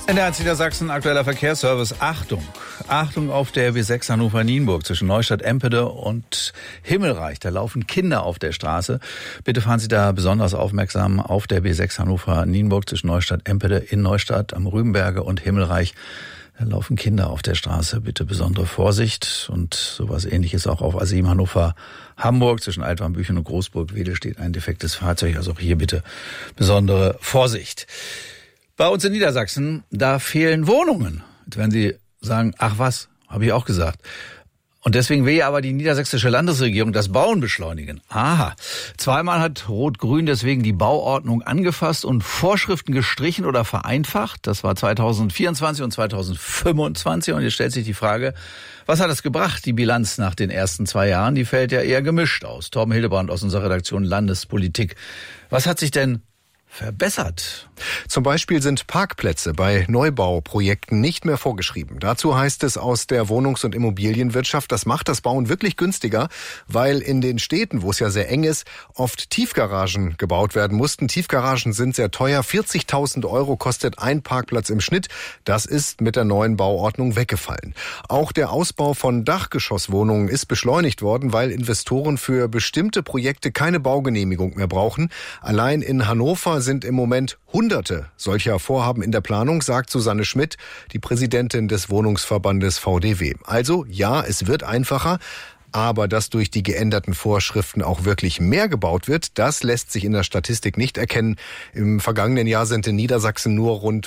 NDR Niedersachsen, aktueller Verkehrsservice. Achtung! Achtung auf der B6 Hannover-Nienburg zwischen Neustadt-Empede und Himmelreich. Da laufen Kinder auf der Straße. Bitte fahren Sie da besonders aufmerksam auf der B6 Hannover-Nienburg zwischen Neustadt-Empede in Neustadt am Rübenberge und Himmelreich. Da laufen Kinder auf der Straße. Bitte besondere Vorsicht. Und sowas Ähnliches auch auf A7 Hannover-Hamburg zwischen Altwarmbüchen und Großburg-Wedel steht ein defektes Fahrzeug. Also auch hier bitte besondere Vorsicht. Bei uns in Niedersachsen, da fehlen Wohnungen. Jetzt werden Sie sagen, ach was, habe ich auch gesagt. Und deswegen will ja aber die niedersächsische Landesregierung das Bauen beschleunigen. Aha. Zweimal hat Rot-Grün deswegen die Bauordnung angefasst und Vorschriften gestrichen oder vereinfacht. Das war 2024 und 2025. Und jetzt stellt sich die Frage, was hat das gebracht? Die Bilanz nach den ersten 2 Jahren, die fällt ja eher gemischt aus. Torben Hildebrandt aus unserer Redaktion Landespolitik. Was hat sich denn verbessert? Zum Beispiel sind Parkplätze bei Neubauprojekten nicht mehr vorgeschrieben. Dazu heißt es aus der Wohnungs- und Immobilienwirtschaft, das macht das Bauen wirklich günstiger, weil in den Städten, wo es ja sehr eng ist, oft Tiefgaragen gebaut werden mussten. Tiefgaragen sind sehr teuer. 40.000 € kostet ein Parkplatz im Schnitt. Das ist mit der neuen Bauordnung weggefallen. Auch der Ausbau von Dachgeschosswohnungen ist beschleunigt worden, weil Investoren für bestimmte Projekte keine Baugenehmigung mehr brauchen. Allein in Hannover sind im Moment Hunderte solcher Vorhaben in der Planung, sagt Susanne Schmidt, die Präsidentin des Wohnungsverbandes VDW. Also ja, es wird einfacher, aber dass durch die geänderten Vorschriften auch wirklich mehr gebaut wird, das lässt sich in der Statistik nicht erkennen. Im vergangenen Jahr sind in Niedersachsen nur rund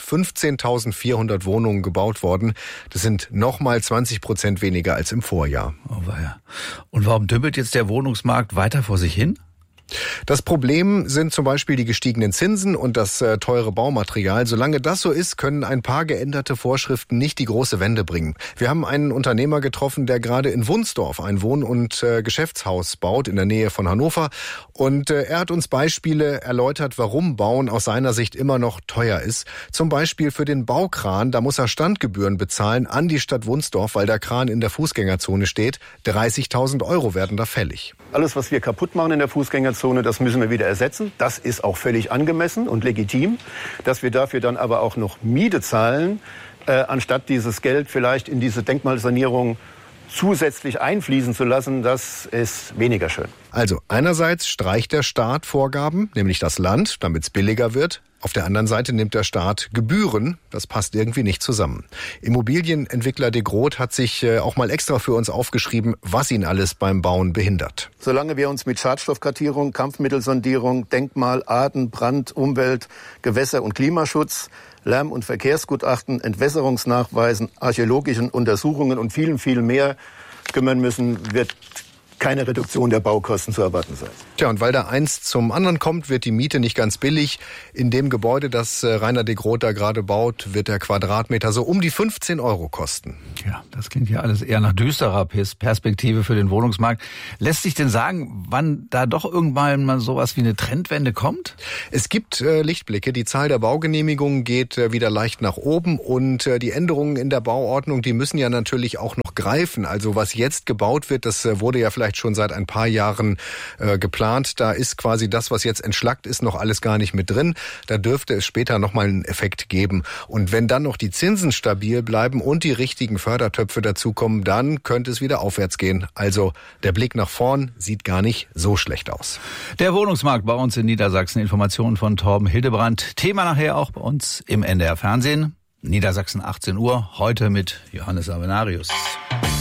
15.400 Wohnungen gebaut worden. Das sind nochmal 20% weniger als im Vorjahr. Oh weia. Und warum dümpelt jetzt der Wohnungsmarkt weiter vor sich hin? Das Problem sind zum Beispiel die gestiegenen Zinsen und das teure Baumaterial. Solange das so ist, können ein paar geänderte Vorschriften nicht die große Wende bringen. Wir haben einen Unternehmer getroffen, der gerade in Wunsdorf ein Wohn- und Geschäftshaus baut in der Nähe von Hannover. Und er hat uns Beispiele erläutert, warum Bauen aus seiner Sicht immer noch teuer ist. Zum Beispiel für den Baukran, da muss er Standgebühren bezahlen an die Stadt Wunsdorf, weil der Kran in der Fußgängerzone steht. 30.000 € werden da fällig. Alles, was wir kaputt machen in der Fußgängerzone, das müssen wir wieder ersetzen. Das ist auch völlig angemessen und legitim. Dass wir dafür dann aber auch noch Miete zahlen, anstatt dieses Geld vielleicht in diese Denkmalsanierung zusätzlich einfließen zu lassen, das ist weniger schön. Also einerseits streicht der Staat Vorgaben, nämlich das Land, damit es billiger wird. Auf der anderen Seite nimmt der Staat Gebühren. Das passt irgendwie nicht zusammen. Immobilienentwickler de Groot hat sich auch mal extra für uns aufgeschrieben, was ihn alles beim Bauen behindert. Solange wir uns mit Schadstoffkartierung, Kampfmittelsondierung, Denkmal, Arten, Brand, Umwelt, Gewässer- und Klimaschutz, Lärm- und Verkehrsgutachten, Entwässerungsnachweisen, archäologischen Untersuchungen und vielen, viel mehr kümmern müssen, wird keine Reduktion der Baukosten zu erwarten sein. Tja, und weil da eins zum anderen kommt, wird die Miete nicht ganz billig. In dem Gebäude, das Rainer de Groot da gerade baut, wird der Quadratmeter so um die 15 € kosten. Ja, das klingt ja alles eher nach düsterer Perspektive für den Wohnungsmarkt. Lässt sich denn sagen, wann da doch irgendwann mal sowas wie eine Trendwende kommt? Es gibt Lichtblicke. Die Zahl der Baugenehmigungen geht wieder leicht nach oben und die Änderungen in der Bauordnung, die müssen ja natürlich auch noch greifen. Also was jetzt gebaut wird, das wurde ja vielleicht schon seit ein paar Jahren geplant. Da ist quasi das, was jetzt entschlackt ist, noch alles gar nicht mit drin. Da dürfte es später nochmal einen Effekt geben. Und wenn dann noch die Zinsen stabil bleiben und die richtigen Fördertöpfe dazukommen, dann könnte es wieder aufwärts gehen. Also der Blick nach vorn sieht gar nicht so schlecht aus. Der Wohnungsmarkt bei uns in Niedersachsen. Informationen von Torben Hildebrandt. Thema nachher auch bei uns im NDR Fernsehen. Niedersachsen 18 Uhr. Heute mit Johannes Avenarius.